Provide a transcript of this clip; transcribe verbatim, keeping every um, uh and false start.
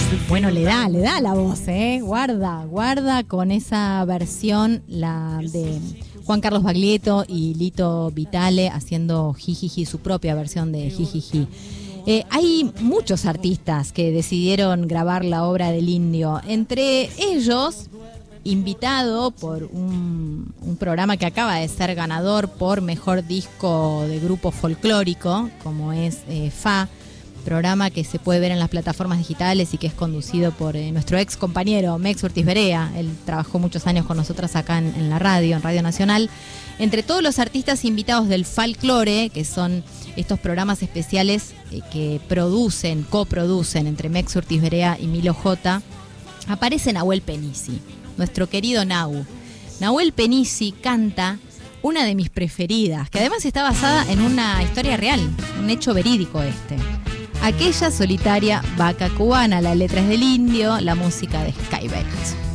Bueno, le da, le da la voz, ¿eh? Guarda, guarda con esa versión, la de Juan Carlos Baglietto y Lito Vitale haciendo Jijiji, su propia versión de Jijiji. Eh, hay muchos artistas que decidieron grabar la obra del Indio, entre ellos invitado por un, un programa que acaba de ser ganador por mejor disco de grupo folclórico, como es eh, Fa, programa que se puede ver en las plataformas digitales y que es conducido por eh, nuestro ex compañero Mex Ortiz Berea. Él trabajó muchos años con nosotras acá en, en la radio, en Radio Nacional. Entre todos los artistas invitados del Folklore, que son estos programas especiales eh, que producen, coproducen entre Mex Ortiz Berea y Milo J, aparece Nahuel Penisi, nuestro querido Nau. Nahuel Penisi canta una de mis preferidas, que además está basada en una historia real, un hecho verídico este. Aquella solitaria vaca cubana, la letra es del Indio, la música de Sky Beckett.